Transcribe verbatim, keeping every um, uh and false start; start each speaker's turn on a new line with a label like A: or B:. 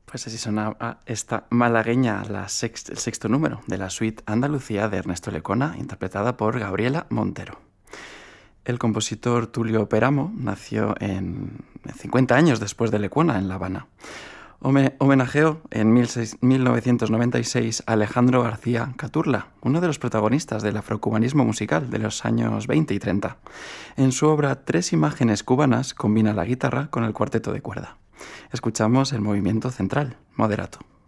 A: Pues así sonaba esta malagueña, la sext- el sexto número de la suite Andalucía de Ernesto Lecona, interpretada por Gabriela Montero. El compositor Tulio Peramo nació en cincuenta años después de Lecona, en La Habana. Home- homenajeó en mil novecientos noventa y seis a Alejandro García Caturla, uno de los protagonistas del afrocubanismo musical de los años veinte y treinta. En su obra Tres imágenes cubanas combina la guitarra con el cuarteto de cuerda. Escuchamos el movimiento central, moderato.